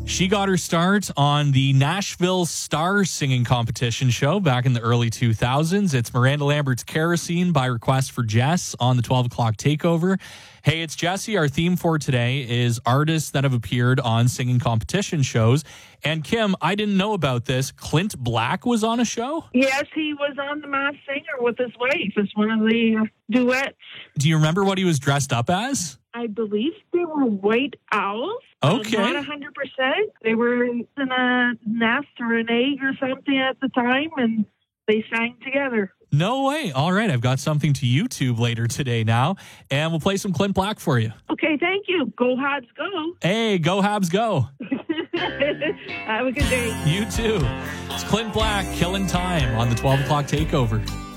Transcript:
She got her start on the Nashville Star Singing Competition show back in the early 2000s. It's Miranda Lambert's Kerosene by request for Jess on the 12 o'clock takeover. Hey, it's Jesse. Our theme for today is artists that have appeared on singing competition shows. And Kim, I didn't know about this. Clint Black was on a show? Yes, he was on The Masked Singer with his wife. It's one of the duets. Do you remember what he was dressed up as? I believe they were white owls. Okay. Not 100%. They were in a nest or an egg or something at the time, and they sang together. No way. All right. I've got something to YouTube later today now, and we'll play some Clint Black for you. Okay, thank you. Go Habs, go. Hey, go Habs, go. Have a good day. You too. It's Clint Black, Killing Time on the 12 o'clock takeover.